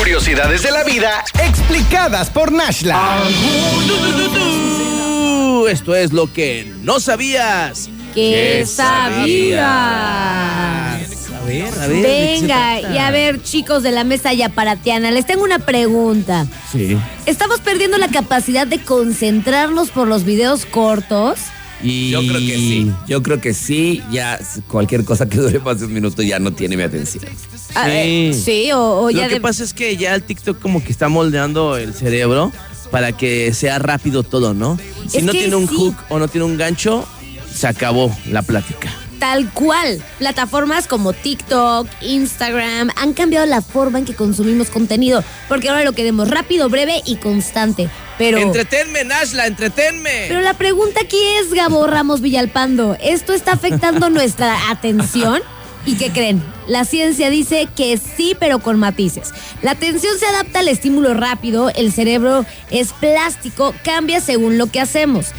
curiosidades de la vida explicadas por Nashla. Esto es lo que no sabías. ¿Qué sabías? A ver. Venga, y a ver, chicos de la mesa yaparatiana, les tengo una pregunta. Sí. ¿Estamos perdiendo la capacidad de concentrarnos por los videos cortos? Yo creo que sí. Ya cualquier cosa que dure más de un minuto ya no tiene mi atención. Sí, o ya Lo que pasa es que ya el TikTok como que está moldeando el cerebro para que sea rápido todo, ¿no? Si Es no que tiene un sí. hook o no tiene un gancho, se acabó la plática. Tal cual. Plataformas como TikTok, Instagram han cambiado la forma en que consumimos contenido, porque ahora lo queremos rápido, breve y constante. Pero Entretenme, Nashla, entretenme. Pero la pregunta aquí es, Gabo Ramos Villalpando, ¿esto está afectando nuestra atención? ¿Y qué creen? La ciencia dice que sí, pero con matices. La atención se adapta al estímulo rápido, el cerebro es plástico, cambia según lo que hacemos.